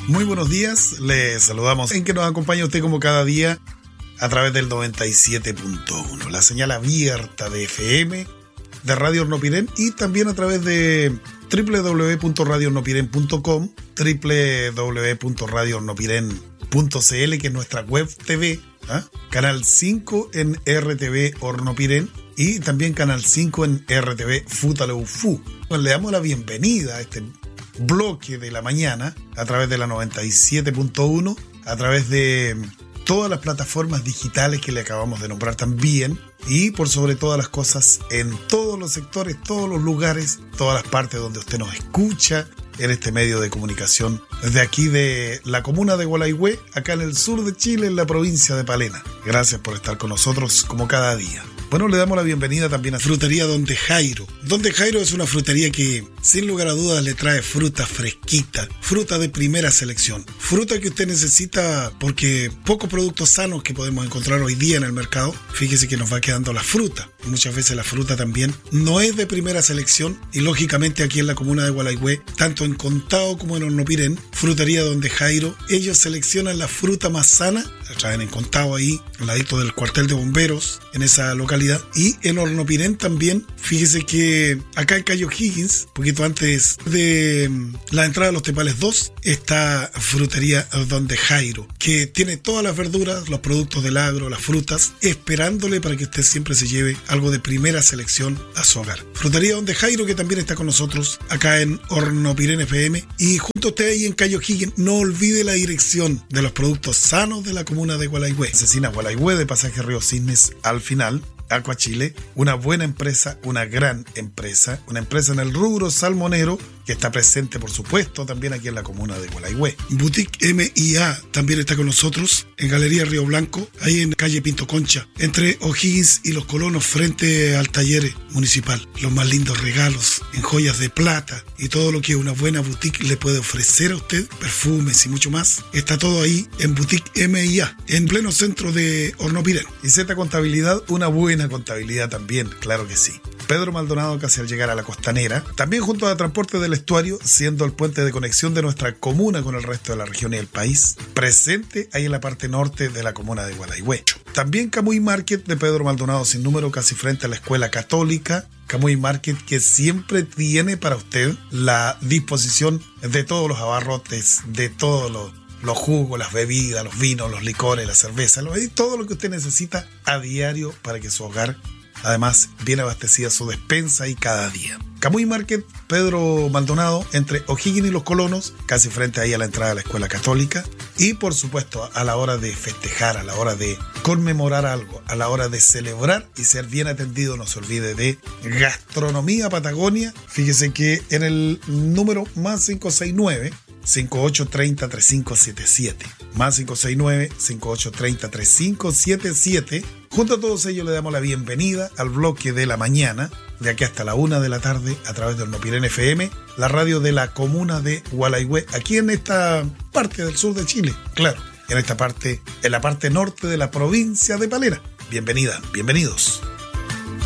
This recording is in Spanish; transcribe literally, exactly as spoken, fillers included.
Muy buenos días, les saludamos en que nos acompaña usted como cada día a través del noventa y siete punto uno, la señal abierta de F M de Radio Hornopiren, y también a través de doble u doble u doble u punto radio hornopiren punto com, doble u doble u doble u punto radio hornopiren punto c l, que es nuestra web T V, ¿eh? Canal cinco en R T V Hornopiren y también Canal cinco en R T V Futaleufú. Le damos la bienvenida a este bloque de la mañana a través de la noventa y siete punto uno, a través de todas las plataformas digitales que le acabamos de nombrar también, y por sobre todas las cosas en todos los sectores, todos los lugares, todas las partes donde usted nos escucha en este medio de comunicación desde aquí de la comuna de Gualaihue, acá en el sur de Chile, en la provincia de Palena. Gracias por estar con nosotros como cada día. Bueno, le damos la bienvenida también a Frutería Donde Jairo. Donde Jairo es una frutería que, sin lugar a dudas, le trae fruta fresquita, fruta de primera selección, fruta que usted necesita porque pocos productos sanos que podemos encontrar hoy día en el mercado. Fíjese que nos va quedando la fruta. Muchas veces la fruta también no es de primera selección, y lógicamente aquí en la comuna de Gualaihue, tanto en Contao como en Hornopiren, Frutería Donde Jairo, ellos seleccionan la fruta más sana, la traen en Contao ahí, al ladito del cuartel de bomberos, en esa localidad. Y en Hornopiren también, fíjese que acá en Cayo Higgins, poquito antes de la entrada de los Tepales dos, está Frutería Donde Jairo, que tiene todas las verduras, los productos del agro, las frutas, esperándole para que usted siempre se lleve algo de primera selección a su hogar. Frutería Donde Jairo, que también está con nosotros acá en Hornopiren F M, y junto a usted ahí en Cayo Higgins, no olvide la dirección de los productos sanos de la comuna de Gualaihue. Asesina Gualaihue de Pasaje Río Cisnes al final. Aqua Chile, una buena empresa, una gran empresa, una empresa en el rubro salmonero que está presente, por supuesto, también aquí en la comuna de Gualaihue. Boutique M I A también está con nosotros en Galería Río Blanco, ahí en calle Pinto Concha, entre O'Higgins y Los Colonos, frente al taller municipal. Los más lindos regalos en joyas de plata y todo lo que una buena boutique le puede ofrecer a usted, perfumes y mucho más, está todo ahí en Boutique M I A, en pleno centro de Hornopiren. Y Z Contabilidad, una buena contabilidad también, claro que sí. Pedro Maldonado, casi al llegar a la costanera, también junto a Transporte del Estuario, siendo el puente de conexión de nuestra comuna con el resto de la región y el país, presente ahí en la parte norte de la comuna de Gualaihue. También Camuy Market de Pedro Maldonado sin número, casi frente a la Escuela Católica. Camuy Market, que siempre tiene para usted la disposición de todos los abarrotes, de todos los los jugos, las bebidas, los vinos, los licores, la cerveza, todo lo que usted necesita a diario para que su hogar, además, bien abastecida su despensa y cada día. Camuy Market, Pedro Maldonado, entre O'Higgins y Los Colonos, casi frente ahí a la entrada de la Escuela Católica. Y por supuesto, a la hora de festejar, a la hora de conmemorar algo, a la hora de celebrar y ser bien atendido, no se olvide de Gastronomía Patagonia. Fíjese que en el número más cinco seis nueve, cinco ocho tres cero, tres cinco siete siete, más cinco seis nueve, cinco ocho tres cero, tres cinco siete siete. Junto a todos ellos le damos la bienvenida al bloque de la mañana, de aquí hasta la una de la tarde, a través de Hornopiren F M, la radio de la comuna de Gualaihue, aquí en esta parte del sur de Chile, claro, en esta parte, en la parte norte de la provincia de Palena. Bienvenida, bienvenidos.